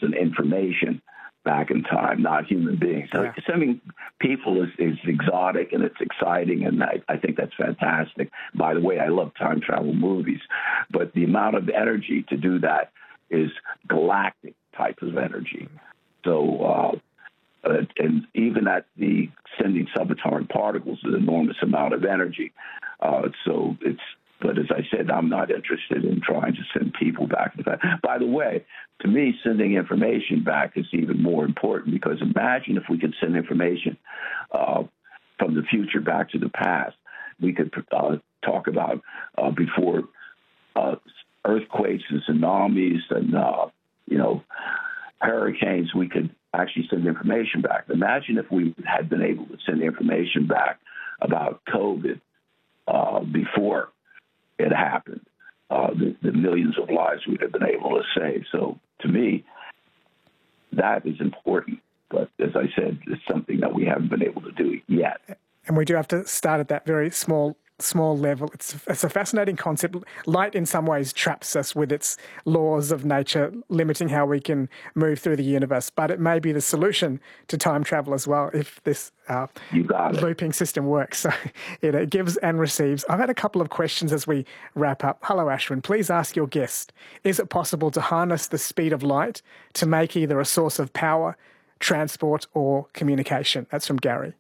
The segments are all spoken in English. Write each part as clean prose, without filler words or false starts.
send information back in time, not human beings. So sending people is exotic and it's exciting, and I think that's fantastic. By the way, I love time travel movies, but the amount of energy to do that is galactic type of energy. So, and even at the sending subatomic particles, an enormous amount of energy. But as I said, I'm not interested in trying to send people back to that. By the way, to me, sending information back is even more important, because imagine if we could send information from the future back to the past. We could talk about before earthquakes and tsunamis and, hurricanes, we could actually send information back. Imagine if we had been able to send information back about COVID before it happened, the millions of lives we'd have been able to save. So to me, that is important. But as I said, it's something that we haven't been able to do yet. And we do have to start at that very small level. It's a fascinating concept. Light in some ways traps us with its laws of nature, limiting how we can move through the universe. But it may be the solution to time travel as well, if this looping system works. So it gives and receives. I've had a couple of questions as we wrap up. Hello, Ashwin. Please ask your guest, is it possible to harness the speed of light to make either a source of power, transport, or communication? That's from Gary.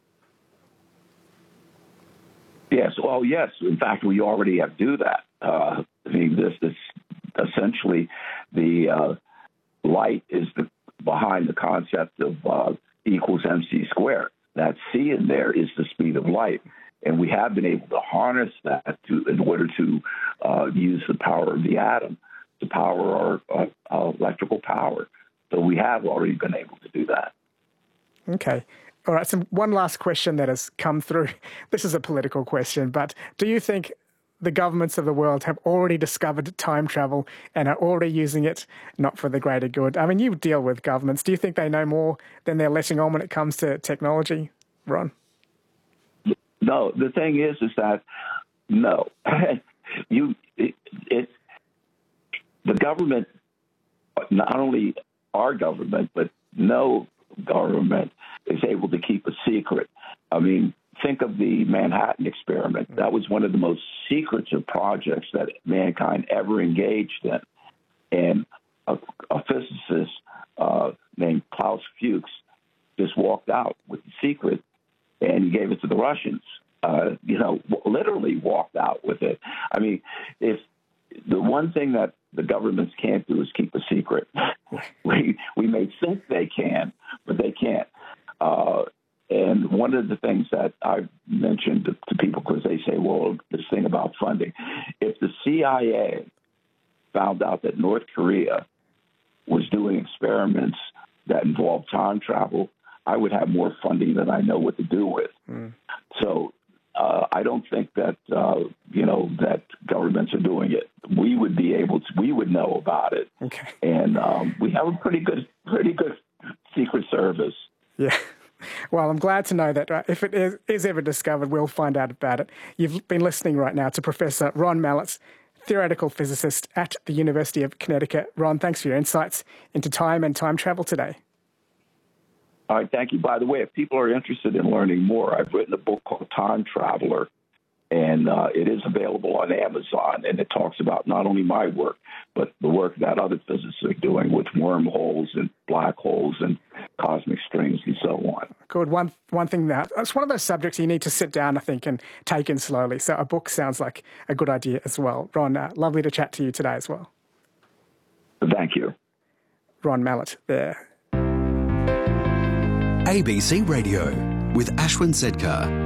Yes. Well, yes. In fact, we already have to do that. This essentially the light is behind the concept of E equals mc squared. That C in there is the speed of light, and we have been able to harness that in order to use the power of the atom to power our electrical power. So we have already been able to do that. Okay. All right, so one last question that has come through. This is a political question, but do you think the governments of the world have already discovered time travel and are already using it not for the greater good? I mean, you deal with governments. Do you think they know more than they're letting on when it comes to technology, Ron? No, the thing is that no. The government, not only our government, but no government is able to keep a secret. I mean, think of the Manhattan experiment. That was one of the most secretive projects that mankind ever engaged in. And a physicist named Klaus Fuchs just walked out with the secret, and he gave it to the Russians. Literally walked out with it. I mean, if the one thing that the governments can't do is keep a secret. We may think they can, but they can't. And one of the things that I've mentioned to people, because they say, well, this thing about funding, if the CIA found out that North Korea was doing experiments that involved time travel, I would have more funding than I know what to do with. So I don't think that, that governments are doing it. We would know about it. Okay. And we have a pretty good Secret Service. Yeah. Well, I'm glad to know that if it is ever discovered, we'll find out about it. You've been listening right now to Professor Ron Mallett, theoretical physicist at the University of Connecticut. Ron, thanks for your insights into time and time travel today. All right, thank you. By the way, if people are interested in learning more, I've written a book called Time Traveler, and it is available on Amazon, and it talks about not only my work, but the work that other physicists are doing with wormholes and black holes and cosmic strings and so on. Good. One thing that it's one of those subjects you need to sit down, I think, and take in slowly. So a book sounds like a good idea as well. Ron, lovely to chat to you today as well. Thank you. Ron Mallett there. ABC Radio with Ashwin Sedkar.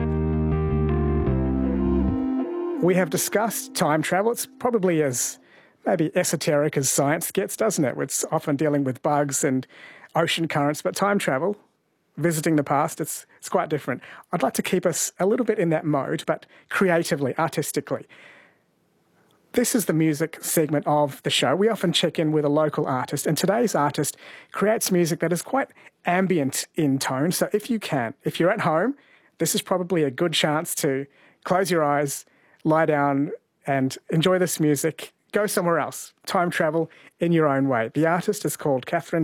We have discussed time travel. It's probably as maybe esoteric as science gets, doesn't it? It's often dealing with bugs and ocean currents, but time travel, visiting the past, it's quite different. I'd like to keep us a little bit in that mode, but creatively, artistically. This is the music segment of the show. We often check in with a local artist, and today's artist creates music that is quite ambient in tone. So if you're at home, this is probably a good chance to close your eyes, lie down and enjoy this music. Go somewhere else. Time travel in your own way. The artist is called Catherine